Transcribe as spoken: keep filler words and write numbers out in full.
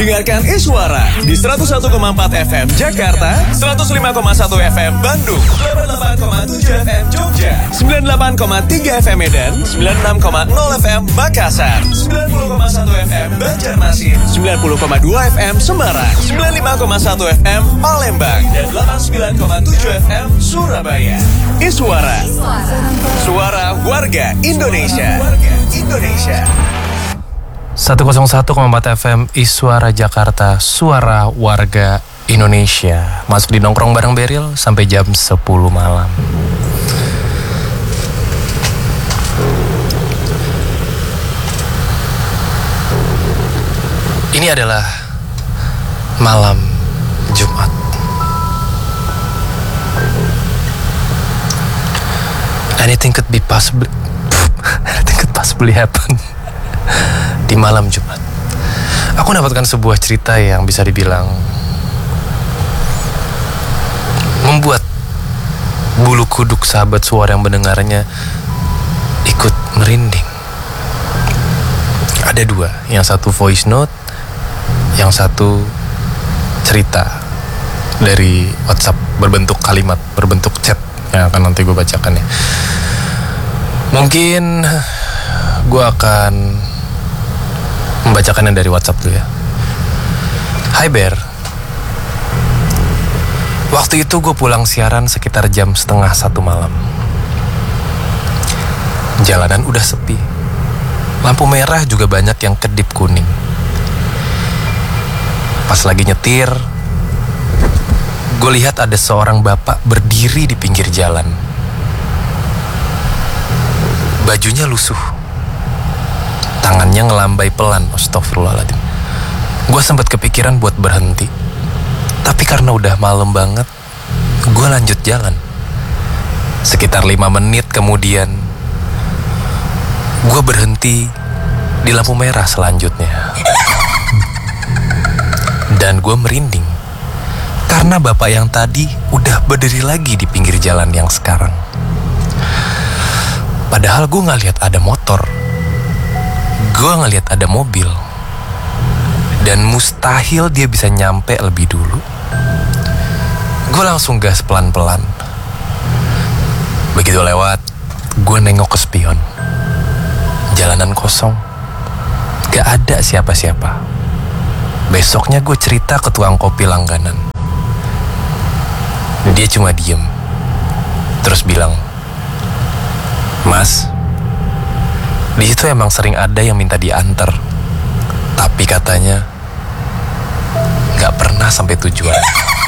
Dengarkan Iswara di seratus satu koma empat F M Jakarta, seratus lima koma satu F M Bandung, delapan puluh delapan koma tujuh F M Jogja, sembilan puluh delapan koma tiga F M Medan, sembilan puluh enam koma nol F M Makassar, sembilan puluh koma satu F M Banjarmasin, sembilan puluh koma dua F M Semarang, sembilan puluh lima koma satu F M Palembang, dan delapan puluh sembilan koma tujuh F M Surabaya. Iswara, suara warga Indonesia. Warga Indonesia. seratus satu koma empat F M Iswara Jakarta, suara warga Indonesia. Masuk di nongkrong bareng Beril sampai jam sepuluh malam. Ini adalah malam Jumat. Anything could be possible Anything could possibly happen di malam Jumat. Aku mendapatkan sebuah cerita yang bisa dibilang membuat bulu kuduk sahabat suara yang mendengarnya ikut merinding. Ada dua, yang satu voice note, yang satu cerita dari WhatsApp berbentuk kalimat, berbentuk chat yang akan nanti gue bacakan ya. Mungkin gue akan membacakannya dari WhatsApp dulu ya. Hai Ber, waktu itu gue pulang siaran sekitar jam setengah satu malam. Jalanan udah sepi, lampu merah juga banyak yang kedip kuning. Pas lagi nyetir, gue lihat ada seorang bapak berdiri di pinggir jalan. Bajunya lusuh, tangannya ngelambai pelan. Astagfirullahaladzim. Gue sempat kepikiran buat berhenti, tapi karena udah malam banget, gue lanjut jalan. Sekitar lima menit kemudian, gue berhenti di lampu merah selanjutnya. Dan gue merinding karena bapak yang tadi udah berdiri lagi di pinggir jalan yang sekarang. Padahal gue gak lihat ada motor, gue gak lihat ada mobil, dan mustahil dia bisa nyampe lebih dulu. Gue langsung gas pelan-pelan. Begitu lewat, gue nengok ke spion. Jalanan kosong, gak ada siapa-siapa. Besoknya gue cerita ke tukang kopi langganan. Dia cuma diem, terus bilang, Mas, di situ emang sering ada yang minta diantar, tapi katanya gak pernah sampai tujuan.